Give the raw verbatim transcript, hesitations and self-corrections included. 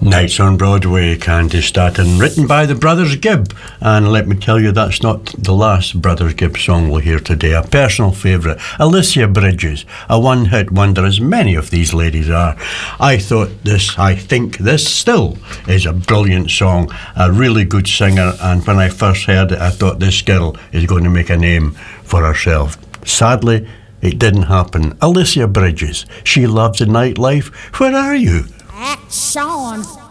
Nights on Broadway, Candy Staton, written by the Brothers Gibb. And let me tell you, that's not the last Brothers Gibb song we'll hear today. A personal favourite, Alicia Bridges, a one-hit wonder, as many of these ladies are. I thought this, I think this still is a brilliant song, a really good singer, and when I first heard it, I thought this girl is going to make a name for herself. Sadly, it didn't happen. Alicia Bridges, She Loves the Nightlife. Where are you? Sean.